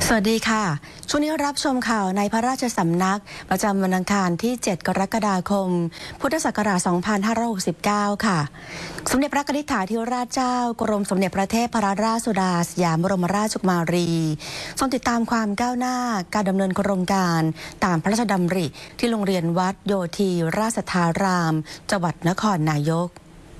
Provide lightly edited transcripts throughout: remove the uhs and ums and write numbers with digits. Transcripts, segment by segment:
สวัสดีค่ะช่วงนี้รับชมข่าวในพระราชสำนักประจำวันอังคารที่ 7 กรกฎาคม พุทธศักราช 2569 ค่ะ สมเด็จพระนิธิถาธิราชเจ้ากรมสมเด็จพระเทพรัตนราชสุดาสยามบรมราชกุมารีทรงติดตามความก้าวหน้าการดำเนินโครงการตามพระราชดำริที่โรงเรียนวัดโยธีราชสัทธารามจังหวัดนครนายก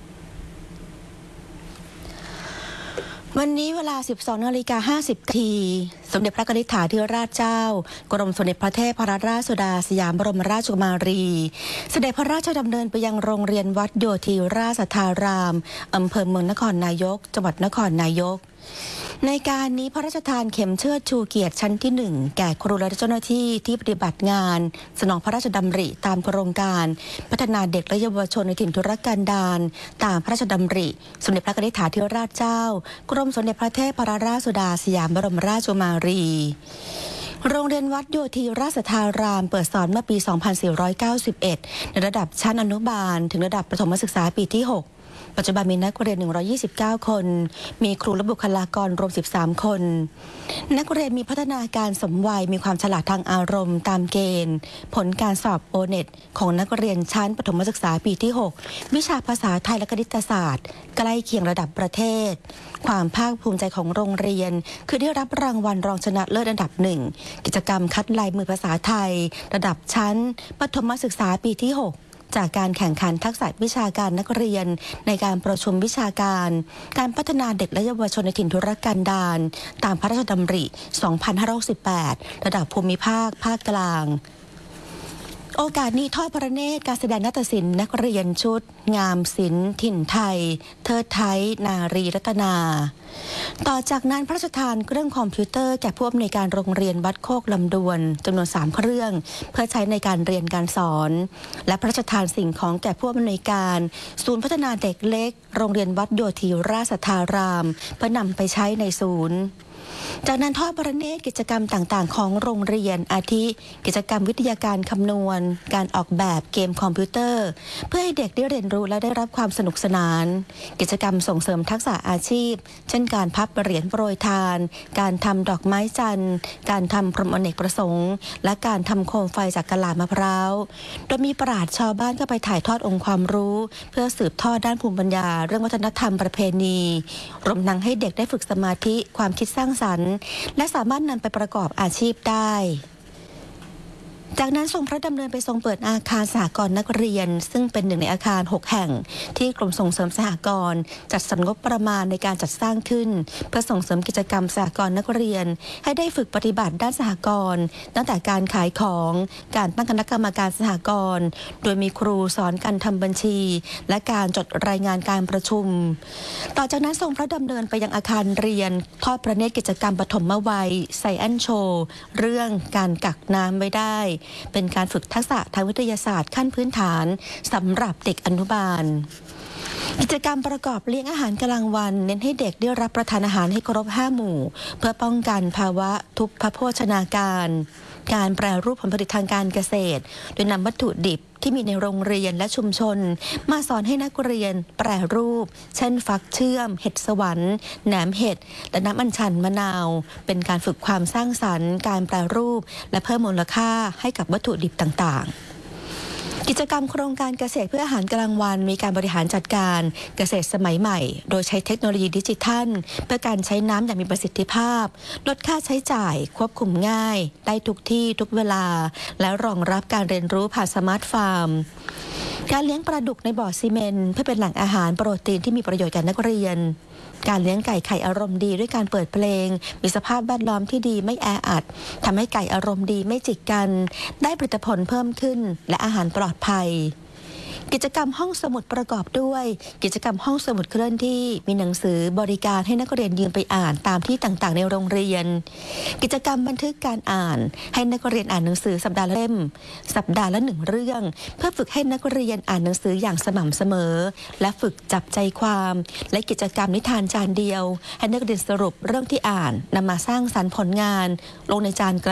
วันนี้เวลา 12:50 น.สมเด็จพระนิธิถาธิราชเจ้ากรมสมเด็จพระเทพรัตนราชสุดาสยามบรมราชกุมารีเสด็จพระราชดำเนินไปยังโรงเรียนวัดโยธีราชสัทธารามอำเภอเมืองนครนายกจังหวัดนครนายกในการนี้พระราชทานเข็มเชิดชูเกียรติชั้นที่ 1แก่ครูและเจ้าหน้าที่ที่ปฏิบัติงานสนองพระราชดำริตามโครงการพัฒนาเด็กและเยาวชนในถิ่นทุรกันดารตามพระราชดำริสมเด็จพระนิธิถาธิราชเจ้ากรมสมเด็จพระเทพรัตนราชสุดาสยามบรมราชกุมารีโรงเรียนวัดโยธีราชสัทธารามเปิดสอนเมื่อปี 2491 ในระดับชั้นอนุบาลถึงระดับประถมศึกษาปีที่ 6ปัจจุบันมีนักเรียน 129 คนมีครูและบุคลากรรวม 13 คนนักเรียนมีพัฒนาการสมวัยมีความฉลาดทางอารมณ์ตามเกณฑ์ผลการสอบโอเน็ตของนักเรียนชั้นประถมศึกษาปีที่ 6วิชาภาษาไทยและคณิตศาสตร์ใกล้เคียงระดับประเทศความภาคภูมิใจของโรงเรียนคือได้รับรางวัลรองชนะเลิศอันดับ 1กิจกรรมคัดลายมือภาษาไทยระดับชั้นประถมศึกษาปีที่ 6จากการแข่งขันทักษะวิชาการนักเรียนในการประชุมวิชาการพัฒนาเด็กและเยาวชนในถิ่นทุรกันดารตามพระราชดำริ 2568 ระดับภูมิภาคภาคกลางโอกาสนี้ทอดพระเนตรการแสดงนาฏศิลป์นักเรียนชุดงามศิลป์ถิ่นไทยเทิดไทยนารีรัตนาต่อจากนั้นพระราชทานเครื่องคอมพิวเตอร์แก่ผู้อำนวยการโรงเรียนวัดโคกลำดวนจำนวน 3 เครื่องเพื่อใช้ในการเรียนการสอนและพระราชทานสิ่งของแก่ผู้อำนวยการศูนย์พัฒนาเด็กเล็กโรงเรียนวัดโยธีราชสัทธารามเพื่อนำไปใช้ในศูนย์จากนั้นทอดพระเนตรกิจกรรมต่างๆของโรงเรียนอาทิกิจกรรมวิทยาการคำนวณการออกแบบเกมคอมพิวเตอร์เพื่อให้เด็กได้เรียนรู้และได้รับความสนุกสนานกิจกรรมส่งเสริมทักษะอาชีพเช่นการพับเหรียญโปรยทานการทำดอกไม้จันทร์การทำพรมอเนกประสงค์และการทำโคมไฟจากกะลามะพร้าวโดยมีปราชญ์ชาวบ้านก็ไปถ่ายทอดองค์ความรู้เพื่อสืบทอดด้านภูมิปัญญาเรื่องวัฒนธรรมประเพณีรวมทั้งให้เด็กได้ฝึกสมาธิความคิดสร้างสรรค์และสามารถนำไปประกอบอาชีพได้จากนั้นทรงพระดำเนินไปทรงเปิดอาคารสหกรณ์นักเรียนซึ่งเป็นหนึ่งในอาคาร 6 แห่งที่กรมส่งเสริมสหกรณ์จัดสรรงบประมาณในการจัดสร้างขึ้นเพื่อส่งเสริมกิจกรรมสหกรณ์นักเรียนให้ได้ฝึกปฏิบัติด้านสหกรณ์ตั้งแต่การขายของการตั้งคณะกรรมการสหกรณ์โดยมีครูสอนการทำบัญชีและการจดรายงานการประชุมต่อจากนั้นทรงพระดำเนินไปยังอาคารเรียนทอดพระเนตรกิจกรรมปฐมวัยไซแอนโชว์เรื่องการกักน้ำไว้ได้เป็นการฝึกทักษะทางวิทยาศาสตร์ขั้นพื้นฐานสำหรับเด็กอนุบาลกิจกรรมประกอบเลี้ยงอาหารกลางวันเน้นให้เด็กได้รับประทานอาหารให้ครบ 5 หมู่เพื่อป้องกันภาวะทุพพโภชนาการการแปรรูปผลผลิตทางการเกษตรโดยนำวัตถุดิบที่มีในโรงเรียนและชุมชนมาสอนให้นักเรียนแปรรูปเช่นฟักเชื่อมเห็ดสวรรค์แหนมเห็ดและน้ำอัญชันมะนาวเป็นการฝึกความสร้างสรรค์การแปรรูปและเพิ่มมูลค่าให้กับวัตถุดิบต่างๆกิจกรรมโครงการเกษตรเพื่ออาหารกลางวันมีการบริหารจัดการเกษตรสมัยใหม่โดยใช้เทคโนโลยีดิจิทัลเพื่อการใช้น้ำอย่างมีประสิทธิภาพลดค่าใช้จ่ายควบคุมง่ายได้ทุกที่ทุกเวลาและรองรับการเรียนรู้ผ่านสมาร์ทฟาร์มการเลี้ยงปลาดุกในบ่อซีเมนต์เพื่อเป็นแหล่งอาหารโปรตีนที่มีประโยชน์แก่นักเรียนการเลี้ยงไก่ไข่อารมณ์ดีด้วยการเปิดเพลงมีสภาพแวดล้อมที่ดีไม่แออัดทำให้ไก่อารมณ์ดีไม่จิกกันได้ผลิตผลเพิ่มขึ้นและอาหารปลอดภัยกิจกรรมห้องสมุดประกอบด้วยกิจกรรมห้องสมุดเคลื่อนที่มีหนังสือบริการให้นักเรียนยืมไปอ่านตามที่ต่างๆในโรงเรียนกิจกรรมบันทึกการอ่านให้นักเรียนอ่านหนังสือสัปดาห์ละเล่มสัปดาห์ละ1 เรื่องเพื่อฝึกให้นักเรียนอ่านหนังสืออย่างสม่ำเสมอและฝึกจับใจความและกิจกรรมนิทานจานเดียวให้นักเรียนสรุปเรื่องที่อ่านนำมาสร้างสรรค์ผลงานลงในจาน